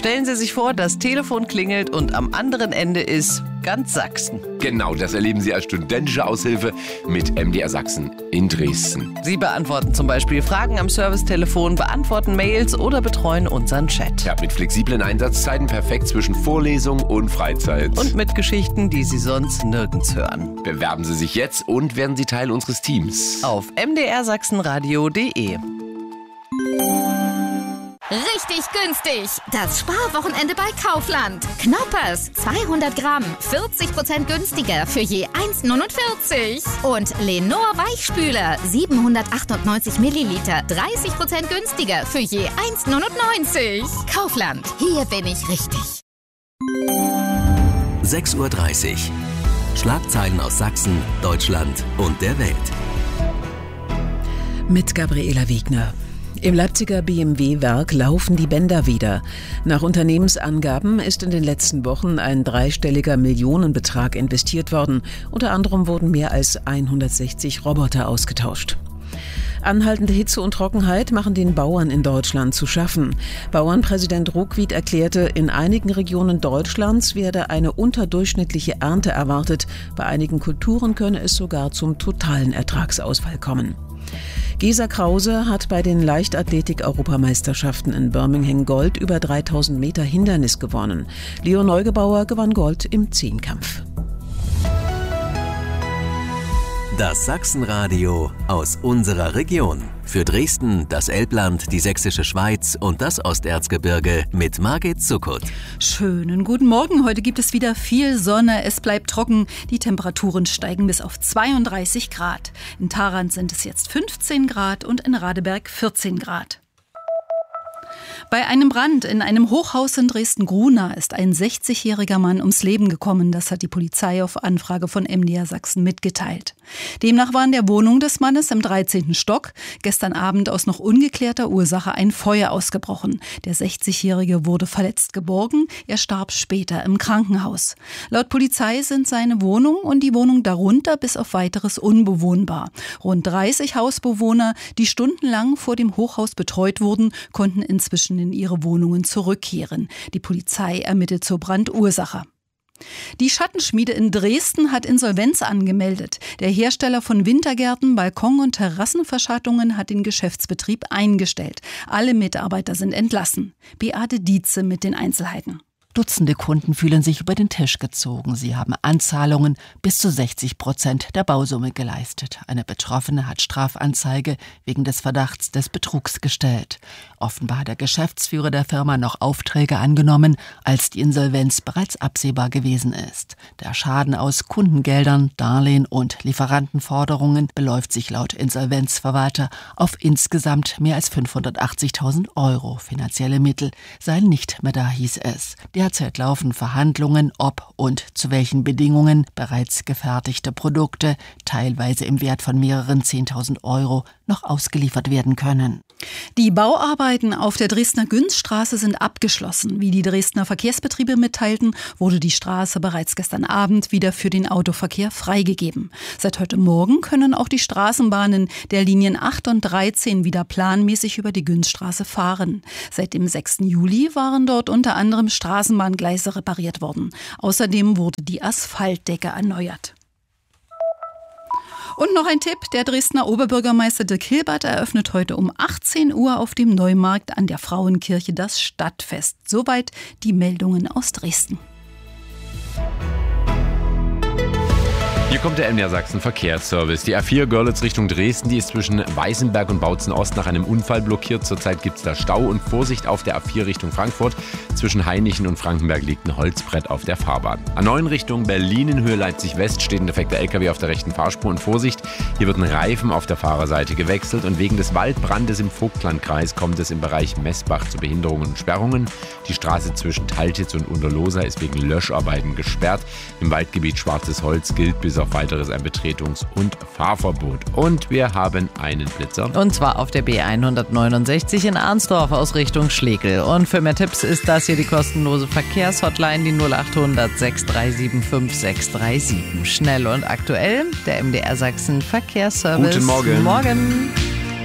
Stellen Sie sich vor, das Telefon klingelt und am anderen Ende ist ganz Sachsen. Genau, das erleben Sie als studentische Aushilfe mit MDR Sachsen in Dresden. Sie beantworten zum Beispiel Fragen am Servicetelefon, beantworten Mails oder betreuen unseren Chat. Ja, mit flexiblen Einsatzzeiten perfekt zwischen Vorlesung und Freizeit. Und mit Geschichten, die Sie sonst nirgends hören. Bewerben Sie sich jetzt und werden Sie Teil unseres Teams. Auf mdrsachsenradio.de. Richtig günstig. Das Sparwochenende bei Kaufland. Knoppers, 200 Gramm, 40% günstiger für je 1,49. Und Lenor Weichspüler, 798 Milliliter, 30% günstiger für je 1,99. Kaufland, hier bin ich richtig. 6:30 Uhr. Schlagzeilen aus Sachsen, Deutschland und der Welt. Mit Gabriela Wiegner. Im Leipziger BMW-Werk laufen die Bänder wieder. Nach Unternehmensangaben ist in den letzten Wochen ein dreistelliger Millionenbetrag investiert worden. Unter anderem wurden mehr als 160 Roboter ausgetauscht. Anhaltende Hitze und Trockenheit machen den Bauern in Deutschland zu schaffen. Bauernpräsident Ruckwied erklärte, in einigen Regionen Deutschlands werde eine unterdurchschnittliche Ernte erwartet. Bei einigen Kulturen könne es sogar zum totalen Ertragsausfall kommen. Gesa Krause hat bei den Leichtathletik-Europameisterschaften in Birmingham Gold über 3000 Meter Hindernis gewonnen. Leo Neugebauer gewann Gold im Zehnkampf. Das Sachsenradio aus unserer Region. Für Dresden, das Elbland, die Sächsische Schweiz und das Osterzgebirge mit Margit Zuckert. Schönen guten Morgen. Heute gibt es wieder viel Sonne. Es bleibt trocken. Die Temperaturen steigen bis auf 32 Grad. In Tharandt sind es jetzt 15 Grad und in Radeberg 14 Grad. Bei einem Brand in einem Hochhaus in Dresden-Grunau ist ein 60-jähriger Mann ums Leben gekommen. Das hat die Polizei auf Anfrage von MDR Sachsen mitgeteilt. Demnach war in der Wohnung des Mannes im 13. Stock gestern Abend aus noch ungeklärter Ursache ein Feuer ausgebrochen. Der 60-jährige wurde verletzt geborgen. Er starb später im Krankenhaus. Laut Polizei sind seine Wohnung und die Wohnung darunter bis auf Weiteres unbewohnbar. Rund 30 Hausbewohner, die stundenlang vor dem Hochhaus betreut wurden, konnten inzwischen in ihre Wohnungen zurückkehren. Die Polizei ermittelt zur Brandursache. Die Schattenschmiede in Dresden hat Insolvenz angemeldet. Der Hersteller von Wintergärten, Balkon- und Terrassenverschattungen hat den Geschäftsbetrieb eingestellt. Alle Mitarbeiter sind entlassen. Beate Dietze mit den Einzelheiten. Dutzende Kunden fühlen sich über den Tisch gezogen. Sie haben Anzahlungen bis zu 60% der Bausumme geleistet. Eine Betroffene hat Strafanzeige wegen des Verdachts des Betrugs gestellt. Offenbar hat der Geschäftsführer der Firma noch Aufträge angenommen, als die Insolvenz bereits absehbar gewesen ist. Der Schaden aus Kundengeldern, Darlehen und Lieferantenforderungen beläuft sich laut Insolvenzverwalter auf insgesamt mehr als 580.000 €. Finanzielle Mittel seien nicht mehr da, hieß es. Derzeit laufen Verhandlungen, ob und zu welchen Bedingungen bereits gefertigte Produkte, teilweise im Wert von mehreren 10.000 €, noch ausgeliefert werden können. Die Bauarbeiten auf der Dresdner Günzstraße sind abgeschlossen. Wie die Dresdner Verkehrsbetriebe mitteilten, wurde die Straße bereits gestern Abend wieder für den Autoverkehr freigegeben. Seit heute Morgen können auch die Straßenbahnen der Linien 8 und 13 wieder planmäßig über die Günzstraße fahren. Seit dem 6. Juli waren dort unter anderem Straßenbahngleise repariert worden. Außerdem wurde die Asphaltdecke erneuert. Und noch ein Tipp, der Dresdner Oberbürgermeister Dirk Hilbert eröffnet heute um 18 Uhr auf dem Neumarkt an der Frauenkirche das Stadtfest. Soweit die Meldungen aus Dresden. Hier kommt der MDR Sachsen Verkehrsservice. Die A4 Görlitz Richtung Dresden, die ist zwischen Weißenberg und Bautzen Ost nach einem Unfall blockiert. Zurzeit gibt es da Stau und Vorsicht auf der A4 Richtung Frankfurt. Zwischen Hainichen und Frankenberg liegt ein Holzbrett auf der Fahrbahn. A9 Richtung Berlin in Höhe Leipzig West steht ein defekter LKW auf der rechten Fahrspur und Vorsicht. Hier wird ein Reifen auf der Fahrerseite gewechselt und wegen des Waldbrandes im Vogtlandkreis kommt es im Bereich Messbach zu Behinderungen und Sperrungen. Die Straße zwischen Taltitz und Unterlosa ist wegen Löscharbeiten gesperrt. Im Waldgebiet Schwarzes Holz gilt bis auf weiteres ein Betretungs- und Fahrverbot. Und wir haben einen Blitzer. Und zwar auf der B169 in Arnsdorf aus Richtung Schlegel. Und für mehr Tipps ist das hier die kostenlose Verkehrshotline, die 0800 6375 637. Schnell und aktuell, der MDR Sachsen Verkehrsservice. Guten Morgen. Morgen.